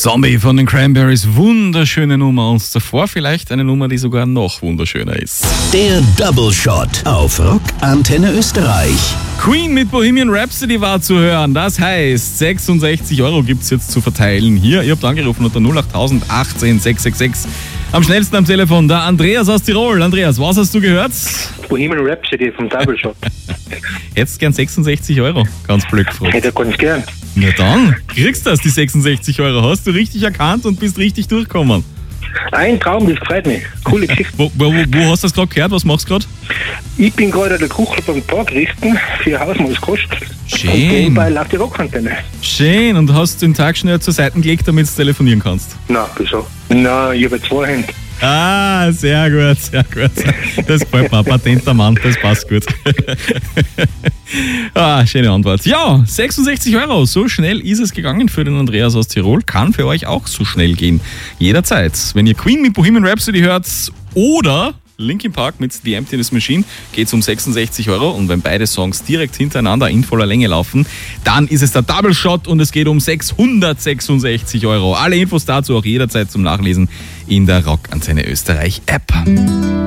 Zombie von den Cranberries, wunderschöne Nummer. Und zuvor vielleicht eine Nummer, die sogar noch wunderschöner ist. Der Double Shot auf Rock Antenne Österreich. Queen mit Bohemian Rhapsody war zu hören. Das heißt, 66 € gibt's jetzt zu verteilen. Hier, ihr habt angerufen unter 08000 18 666. Am schnellsten am Telefon der Andreas aus Tirol. Andreas, was hast du gehört? Bohemian Rhapsody vom Double Shot. Jetzt gern 66 €. Ganz blöd gefragt. Hätte ich ganz gern. Na dann, kriegst du das, die 66 €. Hast du richtig erkannt und bist richtig durchgekommen. Ein Traum, das freut mich. Coole Geschichte. Wo hast du das gerade gehört? Was machst du gerade? Ich bin gerade an der Küche beim Tag richten für Hausmannskost. Schön. Und nebenbei auf die Rockantenne. Schön. Und hast den Tag schnell zur Seite gelegt, damit du telefonieren kannst? Na, wieso? Na, ich habe 2 Hände. Ah, sehr gut, sehr gut. Das gefällt mir. Patenter Mann, das passt gut. Schöne Antwort. Ja, 66 €. So schnell ist es gegangen für den Andreas aus Tirol. Kann für euch auch so schnell gehen. Jederzeit. Wenn ihr Queen mit Bohemian Rhapsody hört oder Linkin Park mit The Emptiness Machine, geht es um 66 €. Und wenn beide Songs direkt hintereinander in voller Länge laufen, dann ist es der Double Shot und es geht um 666 €. Alle Infos dazu auch jederzeit zum Nachlesen in der Rock Antenne Österreich App.